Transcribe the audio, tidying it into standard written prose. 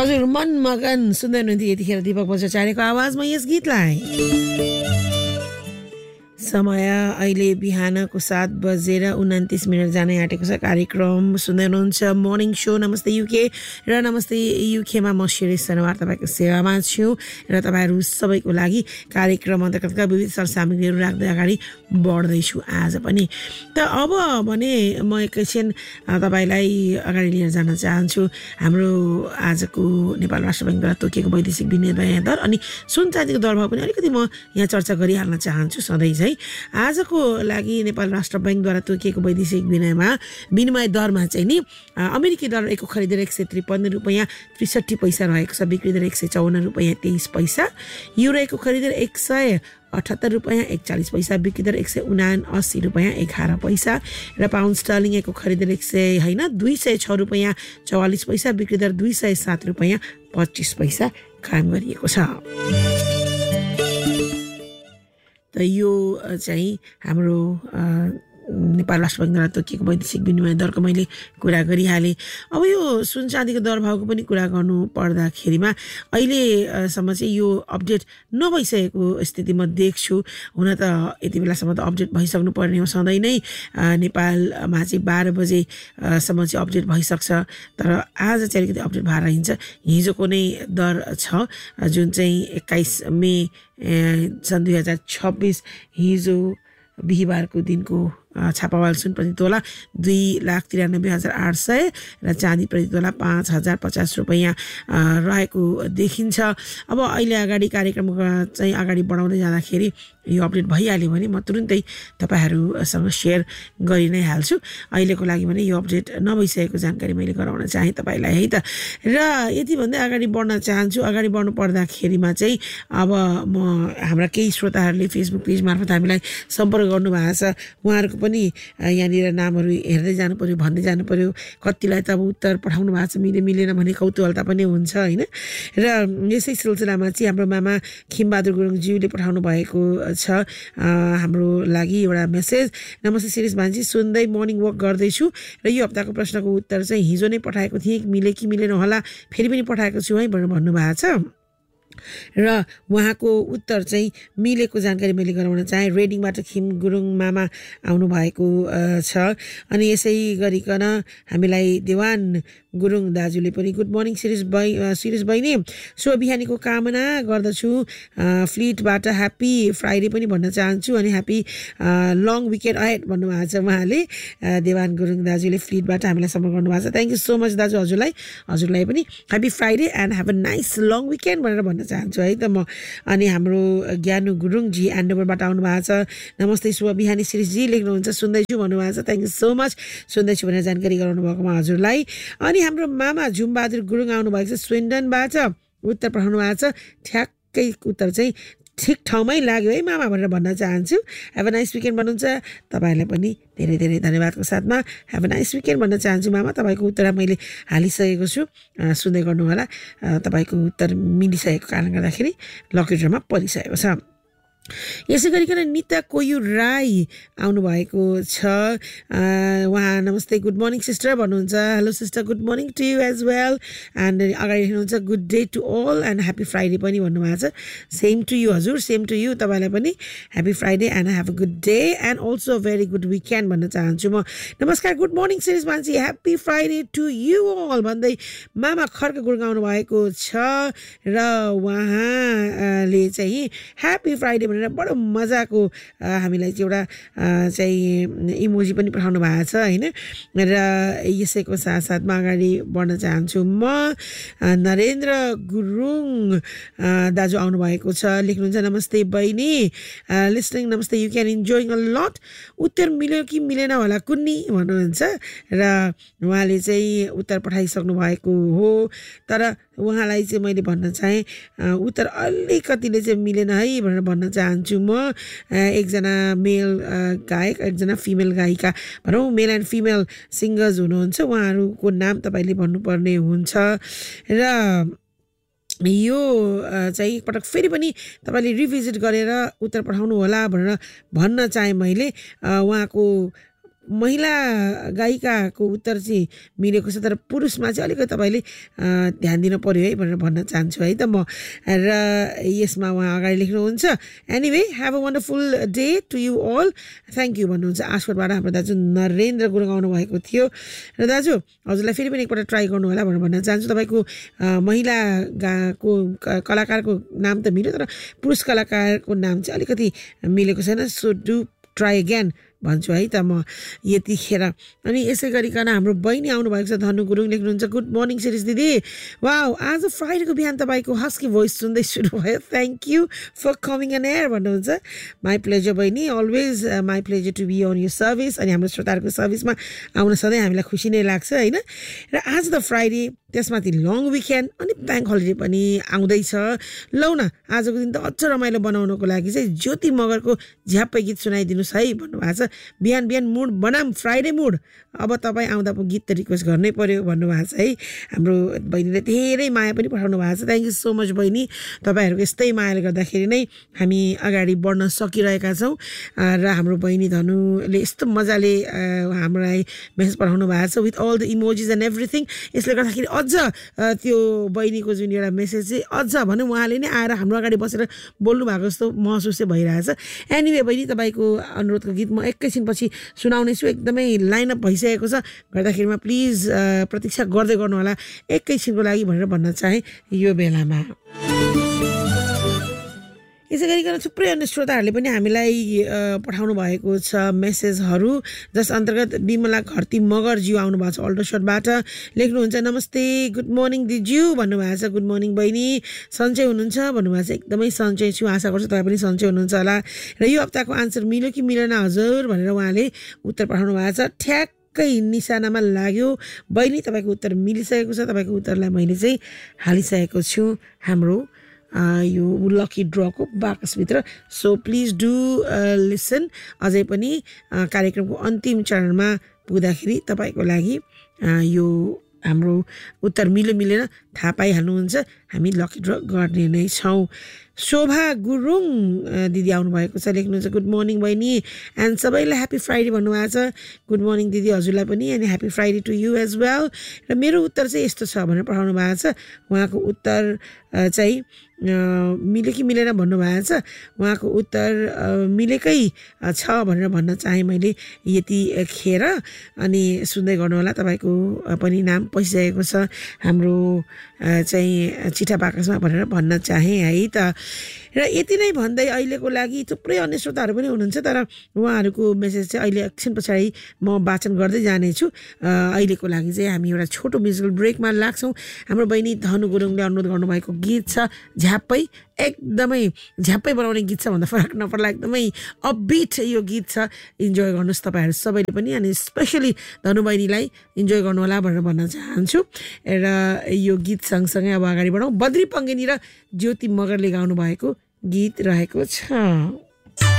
हजुर मनमगन सुन्दै हुनुहुन्थ्यो यतिखेर दीपक बज्राचार्यको आवाजमा यस गीतलाई। समय अहिले बिहानको 7:29 जानै आँटेको छ। कार्यक्रम सुन्दै हुनुहुन्छ मर्निङ सो नमस्ते युके र नमस्ते युकेमा म शिरीष सनवार तपाईँको सेवामा छु र तपाईँहरू सबैको लागि कार्यक्रम अन्तर्गतका विविध सरसामग्रीहरू राख्दै अगाडि बढ्दैछु आज पनि। त अब भने म एकैछिन तपाईँलाई अगाडि लिएर जान चाहन्छु हाम्रो आजको नेपाल राष्ट्र ब्याङ्कद्वारा तोकिएको वैदेशिक विनिमय दर अनि सुन चाँदीको दरभाव पनि अलिकति म यहाँ चर्चा गरिहाल्न चाहन्छु सधैँ चाहिँ। आजको लागि नेपाल राष्ट्र ब्याङ्कद्वारा तोकिएको वैदेशिक विनिमय दरमा चाहिँ नि अमेरिकी डलर एकको खरिद दर 153 रुपैयाँ 63 पैसा रहेको छ। बिक्री दर 154 रुपैयाँ 23 पैसा। युरो एकको खरिद दर 178 रुपैयाँ 41 पैसा। बिक्री दर 179 रुपैयाँ 11 पैसा र पाउन्ड स्टर्लिङ एकको खरिद दर 206 रुपैयाँ 44 पैसा। बिक्री दर 207 रुपैयाँ 25 पैसा कायम गरिएको छ। त यो चाहिँ हाम्रो नेपाल राष्ट्र ब्याङ्कद्वारा तोकिएको वैदेशिक विनिमय दरको मैले कुरा गरिहालेँ। अब यो सुन चाँदीको दरभावको पनि कुरा गर्नु पर्दाखेरिमा अहिलेसम्म चाहिँ यो अपडेट नभइसकेको स्थिति म देख्छु। हुन त यति बेलासम्म त अपडेट भइसक्नु पर्ने हो। सधैँ नै नेपालमा चाहिँ 12 बजेसम्म चाहिँ अपडेट भइसक्छ, तर आज चाहिँ अलिकति अपडेट भएर हिँड्छ। हिजोको नै दर छ जुन चाहिँ 21 मे सन् 2026 हिजो बिहिबारको दिनको छापावाल सुन प्रति तोला 2,93,800 र चाँदी प्रति तोला 5,050 रुपैयाँ रहेको देखिन्छ। अब अहिले अगाडि कार्यक्रम चाहिँ अगाडि बढाउँदै जाँदाखेरि यो अपडेट भइहाल्यो भने म तुरुन्तै तपाईँहरूसँग सेयर गरि नै हाल्छु। अहिलेको लागि भने यो अपडेट नभइसकेको जानकारी मैले गराउन चाहेँ तपाईँलाई है त। र यति भन्दै अगाडि बढ्न चाहन्छु। अगाडि बढ्नु पर्दाखेरिमा चाहिँ अब म हाम्रा केही श्रोताहरूले फेसबुक पेज मार्फत हामीलाई सम्पर्क गर्नुभएको छ। उहाँहरूको पनि यहाँनिर नामहरू हेर्दै जानु पर्यो, भन्दै जानु पर्यो। कतिलाई त अब उत्तर पठाउनु भएको छ मिलेन भने कौतूहलता पनि हुन्छ होइन। र यसै सिलसिलामा चाहिँ हाम्रो मामा खिमबहादुर गुरुङज्यूले पठाउनु भएको छ हाम्रो लागि एउटा मेसेज। नमस्ते शिरीष भान्जी, सुन्दै मर्निङ वक गर्दैछु र यो हप्ताको प्रश्नको उत्तर चाहिँ हिजो नै पठाएको थिएँ, मिले कि मिलेन होला, फेरि पनि पठाएको छु है भनेर भन्नुभएको छ। र उहाँको उत्तर चाहिँ मिलेको जानकारी मैले गराउन चाहेँ। रेडिङबाट खिम गुरुङ मामा आउनुभएको छ। अनि यसै गरिकन हामीलाई देवान गुरुङ दाजुले पनि गुड मर्निङ शिरीष बहिनी, शुभ बिहानीको कामना गर्दछु। फ्लिटबाट ह्याप्पी फ्राइडे पनि भन्न चाहन्छु अनि ह्याप्पी लङ विकेन्ड अहेड भन्नुभएको छ उहाँले। देवान गुरुङ दाजुले फ्लिटबाट हामीलाई सम्पर्क गर्नुभएको छ। थ्याङ्क यू सो मच दाजु। हजुरलाई पनि happy Friday and have a nice long weekend भनेर भन्न चाहन्छु है त म। अनि हाम्रो ज्ञानु गुरुङजी एन्डोभरबाट आउनु भएको छ। नमस्ते शुभ बिहानी शिरीषजी लेख्नुहुन्छ, सुन्दैछु भन्नुभएको छ। थ्याङ्क यू सो मच सुन्दैछु भनेर जानकारी गराउनु भएकोमा हजुरलाई। अनि हाम्रो मामा झुमबहादुर गुरुङ आउनुभएको छ स्विन्डनबाट, उत्तर पठाउनु भएको छ। ठ्याक्कै उत्तर चाहिँ ठिक ठाउँमै लाग्यो है मामा भनेर भन्न चाहन्छु। हेभ अ नाइस विकेन्ड भन्नुहुन्छ। तपाईँहरूलाई पनि धेरै धेरै धन्यवादको साथमा हेभ अ नाइस विकेन्ड भन्न चाहन्छु मामा। तपाईँको उत्तर मैले हालिसकेको छु, सुन्दै गर्नु होला। तपाईँको उत्तर मिलिसकेको कारणले गर्दाखेरि लकी ड्रमा परिसकेको छ। यसै गरिकन निता कोयु राई आउनुभएको छ। उहाँ नमस्ते गुड मर्निङ सिस्टर भन्नुहुन्छ। Hello sister, good morning to you as well. And अगाडि लेख्नुहुन्छ good day to all and happy Friday पनि भन्नुभएको छ। सेम टु यु हजुर, सेम टु यु। तपाईँलाई पनि happy Friday and have a good day and also very good weekend भन्न चाहन्छु म। नमस्कार, गुड मर्निङ शिरीष मान्छे, happy Friday to you all भन्दै मामा खड्का गुरुङ आउनु भएको छ। र उहाँले चाहिँ ह्याप्पी फ्राइडे भनेर बडो मजाको हामीलाई चाहिँ एउटा चाहिँ इमोजी पनि पठाउनु भएको छ होइन। र यसैको साथसाथमा अगाडि बढ्न चाहन्छु म। नरेन्द्र गुरुङ दाजु आउनुभएको छ, लेख्नुहुन्छ नमस्ते बहिनी लिस्निङ, नमस्ते you can enjoying a lot. उत्तर मिल्यो कि मिलेन होला कुन्नी भन्नुहुन्छ। र उहाँले चाहिँ उत्तर पठाइसक्नु भएको हो, तर उहाँलाई चाहिँ मैले भन्न चाहेँ उत्तर अलिकतिले चाहिँ मिलेन है भनेर भन्न चाहन्छु म। एकजना मेल गायक, एकजना फिमेल गायिका भनौँ, मेल एन्ड फिमेल सिङ्गर्स हुनुहुन्छ, उहाँहरूको नाम तपाईँले भन्नुपर्ने हुन्छ। र यो चाहिँ एकपटक फेरि पनि तपाईँले रिभिजिट गरेर उत्तर पठाउनु होला भनेर भन्न चाहेँ मैले। उहाँको महिला गायिकाको उत्तर चाहिँ मिलेको छ तर पुरुषमा चाहिँ अलिकति तपाईँले ध्यान दिन पर्यो है भनेर भन्न चाहन्छु है त म र यसमा उहाँ अगाडि लेख्नुहुन्छ anyway have a wonderful day to you all thank you भन्नुहुन्छ आसफोर्टबाट हाम्रो दाजु नरेन्द्र गुरुङ आउनु भएको थियो र दाजु हजुरलाई फेरि पनि एकपल्ट ट्राई गर्नु होला भनेर भन्न चाहन्छु तपाईँको महिला को कलाकारको नाम त मिल्यो तर पुरुष कलाकारको नाम चाहिँ अलिकति मिलेको छैन सो डु ट्राई अगेन भन्छु है त म यतिखेर अनि यसै गरिकन हाम्रो बहिनी आउनुभएको छ धनु गुरुङ लेख्नुहुन्छ गुड मर्निङ शिरीष दिदी वाउ आज फ्राइडेको बिहान तपाईँको हस्की भोइस सुन्दै सुरु भयो thank you for coming an air भन्नुहुन्छ माई प्लेजर बहिनी always my pleasure to be on you service अनि हाम्रो श्रोताहरूको सर्भिसमा आउन सधैँ हामीलाई खुसी नै लाग्छ होइन र आज त फ्राइडे त्यसमाथि लङ विकेन्ड अनि ब्याङ्क हलिडे पनि आउँदैछ लौ न आजको दिन त अझ रमाइलो बनाउनको लागि चाहिँ ज्योति मगरको झ्याप्पै गीत सुनाइदिनुहोस् है भन्नुभएको छ बिहान बिहान मुड बनाम फ्राइडे मुड अब तपाईँ आउँदा पो गीत त रिक्वेस्ट गर्नै पर्यो भन्नुभएको छ है हाम्रो बहिनीले धेरै माया पनि पठाउनु भएको छ थ्याङ्क यू सो मच बहिनी तपाईँहरूको यस्तै मायाले गर्दाखेरि नै हामी अगाडि बढ्न सकिरहेका छौँ र हाम्रो बहिनी धनुले यस्तो मजाले हामीलाई मेसेज पठाउनु भएको छ with all the इमोजिज and everything यसले गर्दाखेरि अझ त्यो बहिनीको जुन एउटा मेसेज चाहिँ अझ भनौँ उहाँले नै आएर हाम्रो अगाडि बसेर बोल्नु भएको जस्तो महसुस चाहिँ भइरहेछ एनिवे बहिनी तपाईँको अनुरोधको गीत म एकैछिनपछि सुनाउने छु एकदमै लाइनअप भइसकेको छ गर्दाखेरिमा प्लिज प्रतीक्षा गर्दै गर्नु होला एकैछिनको लागि भनेर भन्न चाहे यो बेलामा यसै गरिकन थुप्रै अन्य श्रोताहरूले पनि हामीलाई पठाउनु भएको छ मेसेजहरू जस अन्तर्गत विमला घरती मगरज्यू आउनुभएको छ अल्डरसटबाट लेख्नुहुन्छ नमस्ते गुड मर्निङ दिज्यू भन्नुभएको छ गुड मर्निङ बहिनी सन्चै हुनुहुन्छ भन्नुभएको छ एकदमै सन्चै छु आशा गर्छु तपाईँ पनि सन्चै हुनुहुन्छ होला र यो हप्ताको आन्सर मिल्यो कि मिलेन हजुर भनेर उहाँले उत्तर पठाउनु भएको छ ठ्याक्कै निशानामा लाग्यो बहिनी तपाईँको उत्तर मिलिसकेको छ तपाईँको उत्तरलाई मैले चाहिँ हालिसकेको छु हाम्रो यो lucky ड्रको बाकसभित्र so please do listen अझै पनि कार्यक्रमको अन्तिम चरणमा पुग्दाखेरि तपाईँको लागि यो हाम्रो उत्तर मिल्यो मिलेन थाहा पाइहाल्नुहुन्छ हामी लकी ड्र गर्ने नै छौँ शोभा गुरुङ दिदी आउनुभएको छ लेख्नुहुन्छ गुड मर्निङ बहिनी एन्ड सबैलाई ह्याप्पी फ्राइडे भन्नुभएको छ गुड मर्निङ दिदी हजुरलाई पनि अनि happy Friday to you as well र मेरो उत्तर चाहिँ यस्तो छ भनेर पठाउनु भएको छ उहाँको उत्तर चाहिँ मिल्यो कि मिलेन भन्नुभएको छ उहाँको उत्तर मिलेकै छ भनेर भन्न चाहेँ मैले यतिखेर अनि सुन्दै गर्नु होला तपाईँको पनि नाम पसिसकेको छ हाम्रो चाहिँ चिठा बाकसमा भनेर भन्न चाहेँ है त र यति नै भन्दै अहिलेको लागि थुप्रै अन्य श्रोताहरू पनि हुनुहुन्छ तर उहाँहरूको मेसेज चाहिँ अहिले एकछिन पछाडि म वाचन गर्दै जानेछु अहिलेको लागि चाहिँ हामी एउटा छोटो म्युजिकल ब्रेकमा लाग्छौँ हाम्रो बहिनी धनु गुरुङले अनुरोध गर्नुभएको गीत छ झ्याप्पै एकदमै झ्याप्पै बनाउने गीत छ भन्दा फरक नपर्ला एकदमै अपबिट यो गीत छ इन्जोय गर्नुहोस् तपाईँहरू सबैले पनि अनि स्पेसली धनु बहिनीलाई इन्जोय गर्नु होला भनेर भन्न चाहन्छु र यो गीत सँगसँगै अब अगाडि बढौँ बद्री पङ्गेनी र ज्योति मगरले गाउनु भएको गीत रहेको छ